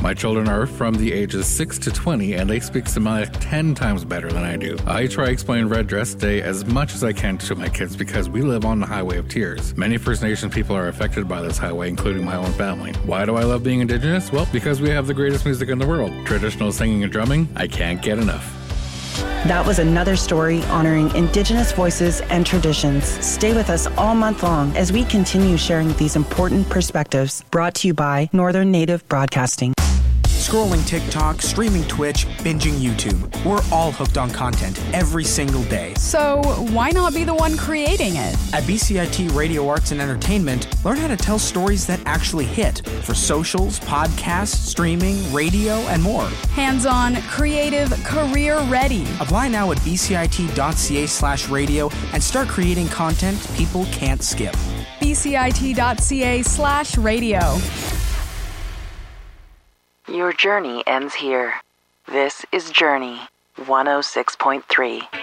My children are from the ages 6 to 20, and they speak Samoyed 10 times better than I do. I try explaining Red Dress Day as much as I can to my kids because we live on the Highway of Tears. Many First Nation people are affected by this highway, including my own family. Why do I love being Indigenous? Well, because we have the greatest music in the world. Traditional singing and drumming, I can't get enough. That was another story honoring Indigenous voices and traditions. Stay with us all month long as we continue sharing these important perspectives. Brought to you by Northern Native Broadcasting. Scrolling TikTok, streaming Twitch, binging YouTube. We're all hooked on content every single day. So why not be the one creating it? At BCIT Radio Arts and Entertainment, learn how to tell stories that actually hit for socials, podcasts, streaming, radio, and more. Hands-on, creative, career-ready. Apply now at bcit.ca/radio and start creating content people can't skip. bcit.ca/radio. Your journey ends here. This is Journey 106.3.